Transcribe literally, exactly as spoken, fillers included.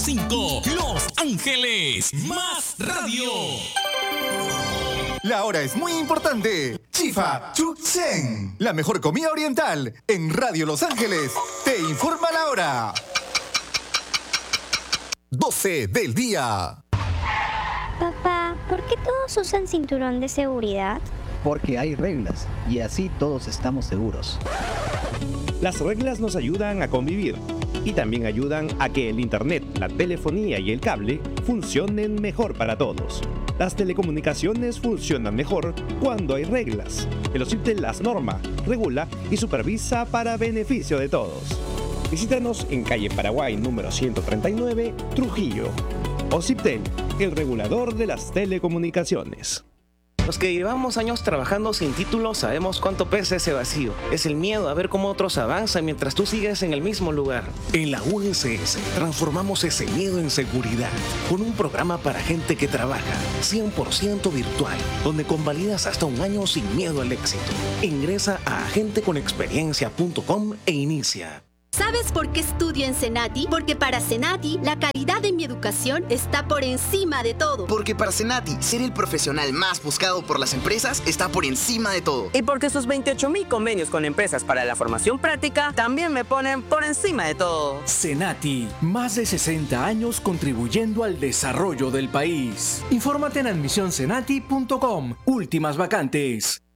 cinco. Los Ángeles Más Radio. La hora es muy importante. Chifa Chuchen, la mejor comida oriental en Radio Los Ángeles. Te informa la hora. doce del día. Papá, ¿por qué todos usan cinturón de seguridad? Porque hay reglas y así todos estamos seguros. Las reglas nos ayudan a convivir y también ayudan a que el internet, la telefonía y el cable funcionen mejor para todos. Las telecomunicaciones funcionan mejor cuando hay reglas. El OCIPTEL las norma, regula y supervisa para beneficio de todos. Visítanos en calle Paraguay número ciento treinta y nueve, Trujillo. OCIPTEL, el regulador de las telecomunicaciones. Los que llevamos años trabajando sin título sabemos cuánto pesa ese vacío. Es el miedo a ver cómo otros avanzan mientras tú sigues en el mismo lugar. En la U S S transformamos ese miedo en seguridad con un programa para gente que trabaja cien por ciento virtual, donde convalidas hasta un año sin miedo al éxito. Ingresa a agente con experiencia punto com e inicia. ¿Sabes por qué estudio en Senati? Porque para Senati, la calidad de mi educación está por encima de todo. Porque para Senati, ser el profesional más buscado por las empresas está por encima de todo. Y porque sus veintiocho mil convenios con empresas para la formación práctica también me ponen por encima de todo. Senati, más de sesenta años contribuyendo al desarrollo del país. Infórmate en admisión senati punto com. Últimas vacantes.